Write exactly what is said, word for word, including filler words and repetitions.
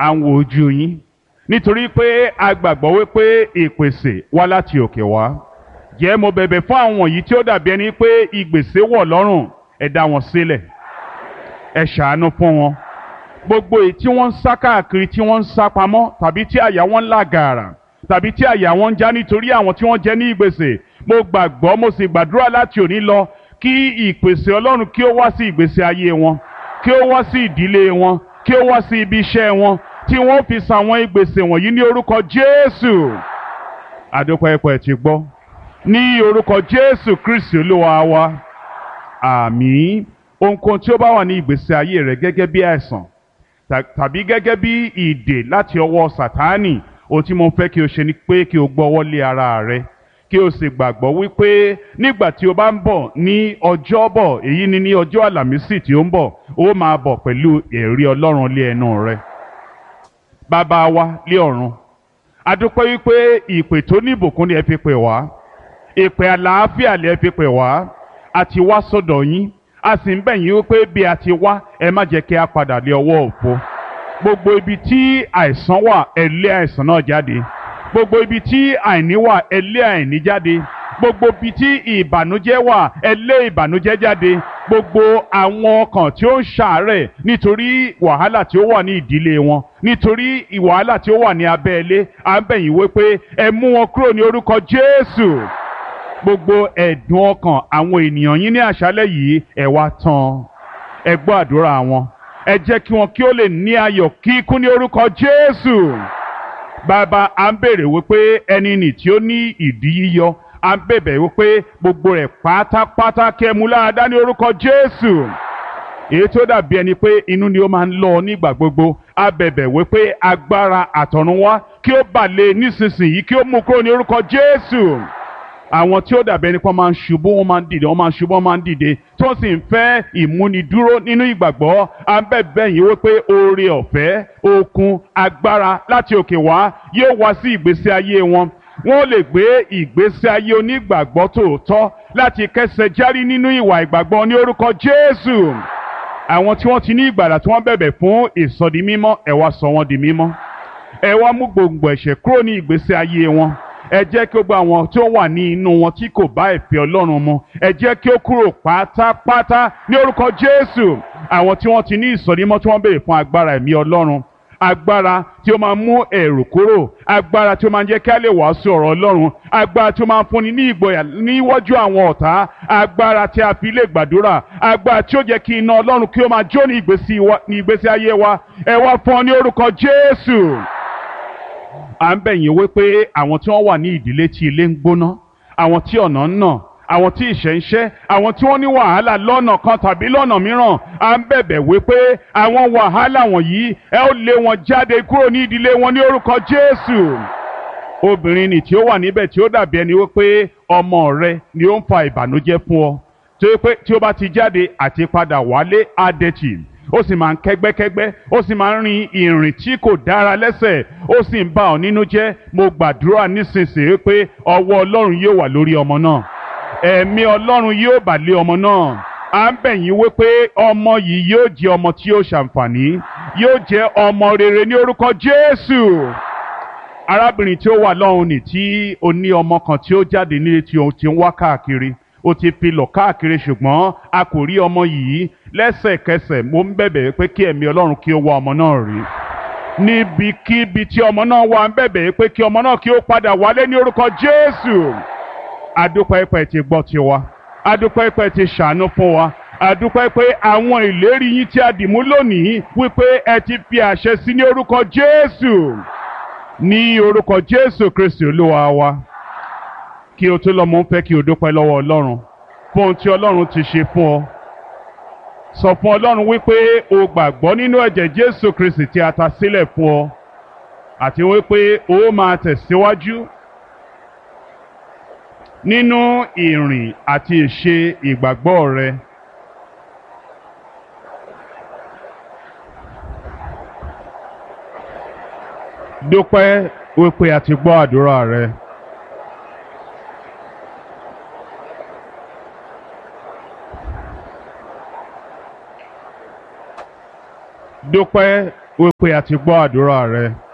à ń wo ojú yín nítorí pé a gbàgbọ́ wípé ìpèsè wá láti òkè wá. Jẹ́ mo bẹ̀bẹ̀ fún àwọn yìí tí ó dàbí ẹni pé ìgbèsè wọ̀ lọ́rùn, ẹ dá wọn sílẹ̀, ẹ ṣàánú fún wọn. Gbogbo èyí tí wọ́n ń sá káàkiri, tí wọ́n ń sá pamọ́, tàbí tí àyà wọn ń là gàrà, tàbí tí àyà wọn ń já nítorí àwọn tí wọ́n jẹ ní ìgbèsè, mo gbàgbọ́ mo sì gbàdúrà láti òní lọ kí ìpèsè Ọlọ́run kí ó wá sí ìgbésí ayé wọn, kí ó wá sí ìdílé wọn, kí ó wá sí ibi iṣẹ́ wọn, tí wọ́n fi san àwọn ìgbèsè wọ̀nyí ní orúkọ Jésù. Àdúpẹ́ pé ẹ ti gbọ́. Ní orúkọ Jésù Kristi Olúwa wa, àmín. Ohunkóhun tí ó bá wà ní ìgbésí ayé rẹ gẹ́gẹ́ bí àìsàn tàbí gẹ́gẹ́ bí ìdè láti ọwọ́ Sátánì, ohun tí mo fẹ́ kí o ṣe ni pé kí o gbọ́wọ́ lé ara rẹ, kí o sì gbàgbọ́ wípé nígbà tí o bá ń bọ̀ ní ọjọ́bọ̀, èyí ni ní ọjọ́ àlàmísì tí ó ń bọ̀, ó máa bọ̀ pẹ̀lú ẹ̀rí Ọlọ́run lé ẹnu rẹ. Bàbá wa lé ọ̀run, a dúpẹ́ wípé ìpè tó ní ìbùkún ni ẹ fi pè wá, ìpè àlàáfíà lẹ fi pè wá, a ti wá sọ́dọ̀ yín, a sì ń bẹ̀ yín wípé bí a ti wá, ẹ má jẹ́ kí a padà lé ọwọ́ òfo. Gbogbo ibi tí àìsàn wà, ẹ lé àìsàn náà jáde. Gbogbo ibi tí àìní wà, ẹ lé àìní jáde. Gbogbo ibi tí ìbànújẹ́ wà, ẹ lé ìbànújẹ́ jáde. Gbogbo àwọn ọkàn tí ó ń ṣàárẹ̀ nítorí wàhálà tí ó wà ní ìdílé wọn, nítorí wàhálà tí ó wà ní abẹ́ ilé, à ń bẹ̀ yín wípé ẹ mú wọn kúrò ní orúkọ Jésù. Gbogbo ẹ̀dùn ọkàn àwọn ènìyàn yín ní àṣálẹ́ yìí, ẹ wá tán, ẹ gbọ́ àdúrà wọn, ẹ jẹ́ kí wọn kí ó lè ní ayọ̀ kíkún ní orúkọ Jésù. Bàbá, à ń bèrè wípé ẹni nì tí ó ní ìdí yíyọ, à ń bẹ̀bẹ̀ wípé gbogbo rẹ̀ pátápátá kí ẹ mú láradá ní orúkọ Jésù. Èyí tó dàbí ẹni pé inú ni ó máa ń lọ nígbà gbogbo, a bẹ̀bẹ̀ wípé agbára àtọ̀run wá kí ó bà lé nísinsìnyí, kí ó mú kúrò ní orúkọ Jésù. Àwọn tí ó dàbí ẹni pé wọ́n máa ń ṣubú, wọ́n máa ń dìde, wọ́n máa ń ṣubú, wọ́n máa ń dìde, tí wọ́n sì ń fẹ́ ìmúnidúró nínú ìgbàgbọ́, à ń bẹ̀bẹ̀ yín wípé oore ọ̀fẹ́, okun, agbára láti òkè wá yóò wá sí ìgbésí ayé wọn. Wọ́n lè gbé ìgbésí ayé onígbàgbọ́ tòótọ́ láti kẹ́sẹ̀ járí nínú ìwà ìgbàgbọ́ ní orúkọ Jésù. Àwọn tí wọ́n ti ní ìgbàlà tí wọ́n bẹ̀bẹ̀ fún ìsọdi mímọ́, ẹ wá sọ wọ́n di mímọ́. Ẹ wá mú gbòǹgbò ẹ̀ṣẹ̀ kúrò ní ìgbésí ayé wọn. Ẹ jẹ́ kí ó gba àwọn tí ó wà ní inú wọn tí kò bá ìfẹ́ Ọlọ́run mu, ẹ jẹ́ kí ó kúrò pátápátá ní orúkọ Jésù. Àwọn tí wọ́n ti ní ìsọdimọ́ tí wọ́n béèrè fún agbára ẹ̀mí Ọlọ́run, agbára tí ó máa mú ẹ̀rù kúrò, agbára tí ó máa jẹ́ kí a lè wàásù ọ̀rọ̀ Ọlọ́run, agbára tí ó máa fúnni ní ìgboyà níwájú àwọn ọ̀tá, agbára tí a fi lè gbàdúrà, agbára tí ó jẹ́ kí iná Ọlọ́run kí ó máa jó ní ìgbésí ayé wa, ẹ wá fún ọ ní orúkọ Jésù. À ń bẹ̀ yín wípé àwọn tí wọ́n wà ní ìdílé tí ilé ń gbóná, àwọn tí ọ̀nà ń nà, àwọn tí ìṣẹ́ ń ṣẹ́, àwọn tí wọ́n ní wàhálà lọ́nà kan tàbí lọ́nà mìíràn, à ń bẹ̀bẹ̀ wípé àwọn wàhálà wọ̀nyí ẹ ó lé wọn jáde kúrò ní ìdílé wọn ní orúkọ Jésù. Obìnrin nì tí ó wà níbẹ̀ tí ó dàbí ẹni wípé ọmọ rẹ ni ó ń fa ìbànújẹ́ fún ọ, tí ó bá ti jáde àti padà wálé adẹ́tì, ó sì máa ń kẹ́gbẹ́kẹ́gbẹ́, ó sì máa ń rin ìrìn tí kò dára lẹ́sẹ̀, ó sì ń bà ọ́ nínú jẹ́. Mo gbàdúrà nísinsìnyí pé ọwọ́ Ọlọ́run yóò wà lórí ọmọ náà, ẹ̀mí Ọlọ́run yóò bà lé ọmọ náà. À ń bẹ̀ yín wípé ọmọ yìí yóò jẹ́ ọmọ tí yóò ṣàǹfààní, yóò jẹ́ ọmọ rere ní orúkọ Jésù. Arábìnrin tí ó wà lọ́hùn ní tí ó ní ọmọ kan tí ó jáde nílé tí ó ti ń wá káàkiri, ó ti fi lọ̀ káàkiri ṣùgbọ́n a kò rí ọmọ yìí. Lẹ́sẹ̀kẹsẹ̀ mo ń bẹ̀bẹ̀ pé kí ẹ̀mí Ọlọ́run kí ó wá ọmọ náà rí. Níbikíbi tí ọmọ náà wà ń bẹ̀bẹ̀ pé kí ọmọ náà kí ó padà wálé ní orúkọ Jésù. Adúpẹ́ pé ti gbọ́ tiwa, adúpẹ́ pé ti ṣàánú fún wa, adúpẹ́ pé àwọn ìlérí yín tí a dìmú lónìí wípé ẹ ti fi àṣẹ sí ní orúkọ Jésù. Ní orúkọ Jésù Kristi Olúwa wa. Kí o tó lọ, mo ń fẹ́ kí o dúpẹ́ lọ́wọ́ Ọlọ́run fún ohun tí Ọlọ́run ti ṣe fún ọ. Sọ fún Ọlọ́run wípé o gbàgbọ́ nínú ẹ̀jẹ̀ Jésù Kristi tí a ta sílẹ̀ fún ọ, àti wípé o máa tẹ̀síwájú nínú ìrìn àti ìṣe ìgbàgbọ́ rẹ. Dúpẹ́ wípé a ti gbọ́ àdúrà rẹ. Dúpẹ́ wípé a ti gbọ́ àdúrà rẹ